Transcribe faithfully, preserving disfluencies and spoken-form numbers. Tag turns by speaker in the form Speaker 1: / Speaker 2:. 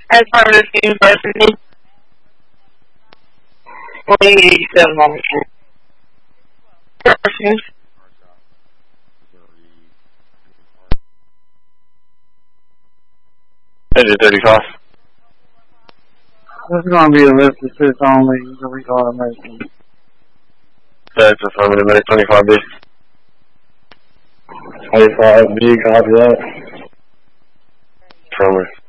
Speaker 1: As part of this university. twenty eighty-seven on the street. Persons.
Speaker 2: Engine thirty-five.
Speaker 3: This is going to be a lift assist only, so we call it making.
Speaker 2: That's affirmative, minute twenty-five B.
Speaker 3: twenty-five B, copy that.
Speaker 2: Affirmative.